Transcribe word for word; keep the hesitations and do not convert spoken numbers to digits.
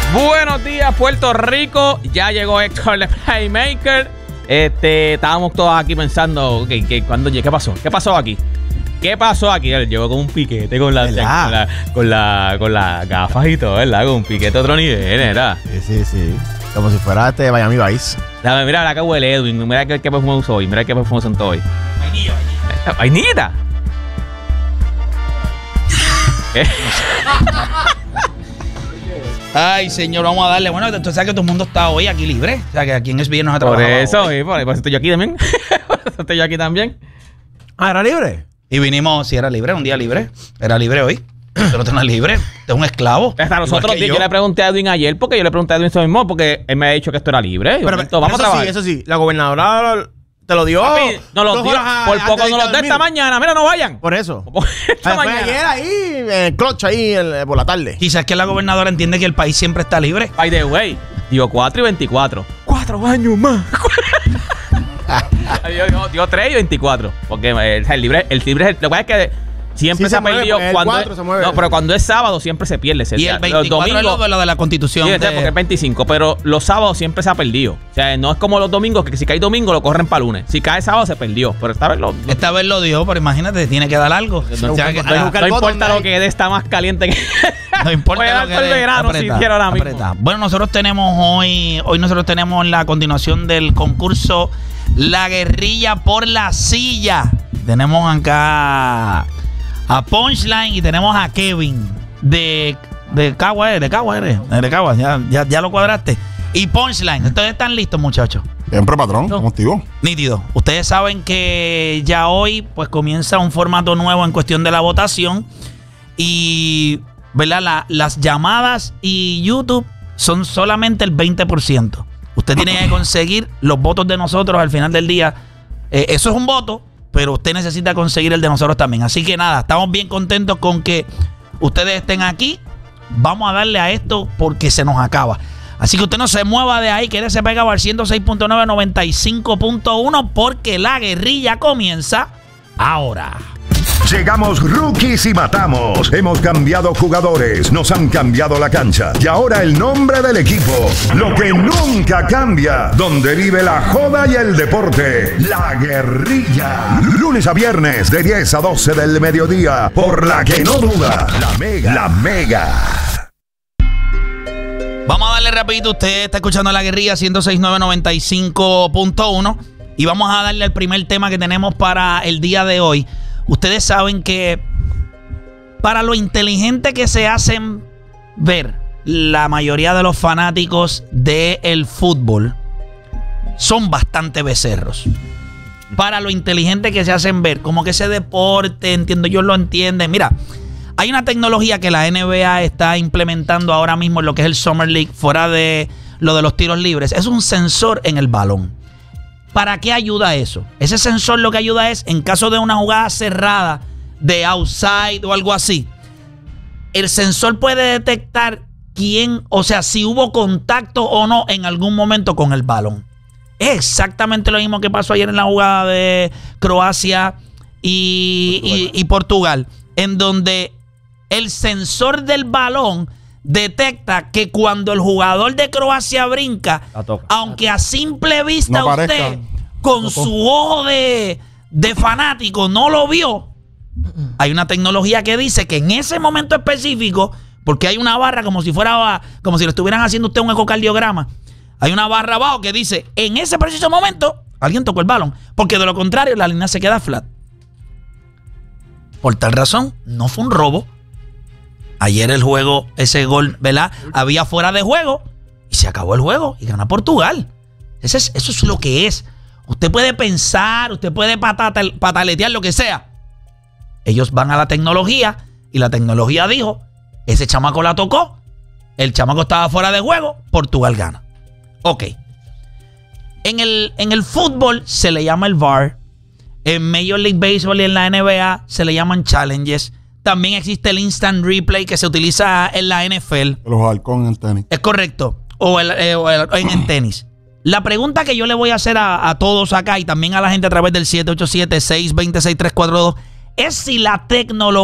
Buenos días, Puerto Rico. Ya llegó Héctor el Playmaker. Este, estábamos todos aquí pensando, okay, ¿qué, cuando, ¿qué pasó? ¿Qué pasó aquí? ¿Qué pasó aquí? Él llegó con un piquete, con las con la, con la, con la gafas y todo, ¿verdad? Con un piquete a otro nivel, ¿verdad? Sí, sí, sí. Como si fuera este Miami Vice. Dame, mira, la que huele Edwin. Mira qué, qué perfume uso hoy. Mira qué perfume son todos hoy. Vainilla, vainilla. ¿Vainillita? ¿Qué? Ay, señor, vamos a darle. Bueno, tú sabes que todo el mundo está hoy aquí libre. O sea, que aquí en S B N nos ha Por trabajado eso, hoy. y por, por eso estoy yo aquí también. Por eso estoy yo aquí también. Ah, ¿era libre? Y vinimos, si era libre, un día libre. Era libre hoy. Pero no tenés libre. Usted es un esclavo. Hasta los otros días yo. yo le pregunté a Edwin ayer, porque yo le pregunté a Edwin eso mismo, porque él me ha dicho que esto era libre. Pero, momento, vamos eso a trabajar. sí, eso sí. La gobernadora te lo dio. Papi, no los dio. Por poco no los da esta mañana. Mira, no vayan. Por eso. Esta Fue mañana. ayer ahí, en el clutch ahí, el, por la tarde. Quizás que la gobernadora entiende que el país siempre está libre. By the way, dio cuatro y veinticuatro. Cuatro años más. dio, dio, dio tres y veinticuatro. Porque eh, el libre, el libre, lo que pasa es que siempre Sí, se, se ha mueve, perdido porque el cuando cuatro es, se mueve. no, pero cuando es sábado siempre se pierde. Se, Y el los veinticuatro domingos, es lo de, lo de la constitución. Sí, de... porque es veinticinco, pero los sábados siempre se ha perdido. O sea, no es como los domingos, que si cae domingo lo corren para lunes. Si cae sábado se perdió. Pero esta vez lo. lo Esta vez lo dio, pero imagínate, tiene que dar algo. no, O sea, que- no- ah, no importa lo que dé, está más caliente que. No importa Voy a lo dar que todo el dé, verano aprieta, si quiero ahora mismo. aprieta. Bueno, nosotros tenemos hoy, hoy nosotros tenemos la continuación del concurso La Guerrilla por la Silla. Tenemos acá a Punchline y tenemos a Kevin de, de Cagua, ¿eh? de Cagua, eres, de Cagua, ya, ya, ya lo cuadraste. Y Punchline, ¿ustedes están listos, muchachos? Siempre, patrón, no. Contigo. Nítido. Ustedes saben que ya hoy pues comienza un formato nuevo en cuestión de la votación y ¿verdad? La, las llamadas y YouTube son solamente el veinte por ciento. Usted tiene que conseguir los votos de nosotros al final del día. Eh, eso es un voto, pero usted necesita conseguir el de nosotros también. Así que nada, estamos bien contentos con que ustedes estén aquí. Vamos a darle a esto porque se nos acaba. Así que usted no se mueva de ahí, quédese pegado al ciento seis punto nueve, noventa y cinco punto uno porque la guerrilla comienza ahora. Llegamos rookies y matamos. Hemos cambiado jugadores, nos han cambiado la cancha. Y ahora el nombre del equipo. Lo que nunca cambia. Donde vive la joda y el deporte. La Guerrilla. Lunes a viernes de diez a doce del mediodía. Por la que no duda. La Mega. La Mega. Vamos a darle rapidito. Usted está escuchando La Guerrilla ciento seis punto nueve, noventa y cinco punto uno. Y vamos a darle el primer tema que tenemos para el día de hoy. Ustedes saben que para lo inteligente que se hacen ver la mayoría de los fanáticos del fútbol son bastante becerros. Para lo inteligente que se hacen ver, como que ese deporte, entiendo, ellos lo entienden. Mira, hay una tecnología que la N B A está implementando ahora mismo en lo que es el Summer League, fuera de lo de los tiros libres. Es un sensor en el balón. ¿Para qué ayuda eso? Ese sensor lo que ayuda es, en caso de una jugada cerrada, de outside o algo así, el sensor puede detectar quién, o sea, si hubo contacto o no en algún momento con el balón. Es exactamente lo mismo que pasó ayer en la jugada de Croacia y, y, y Portugal, en donde el sensor del balón detecta que cuando el jugador de Croacia brinca, aunque a simple vista No usted parezca. con No, su ojo de, de fanático no lo vio, hay una tecnología que dice que en ese momento específico, porque hay una barra como si fuera, como si le estuvieran haciendo usted un ecocardiograma, hay una barra abajo que dice, en ese preciso momento, alguien tocó el balón, porque de lo contrario la línea se queda flat. Por tal razón, no fue un robo. Ayer el juego, ese gol, ¿verdad? Había fuera de juego y se acabó el juego y gana Portugal. Eso es, eso es lo que es. Usted puede pensar, usted puede patata, pataletear, lo que sea. Ellos van a la tecnología y la tecnología dijo, ese chamaco la tocó, el chamaco estaba fuera de juego, Portugal gana. Ok. En el, en el fútbol se le llama el V A R. En Major League Baseball y en la N B A se le llaman challenges. También existe el instant replay que se utiliza en la N F L. Los halcones en tenis. Es correcto. O, el, eh, o el, en, en tenis. La pregunta que yo le voy a hacer a, a todos acá y también a la gente a través del siete ocho siete, seis dos cero, seis tres cuatro dos es si la tecnología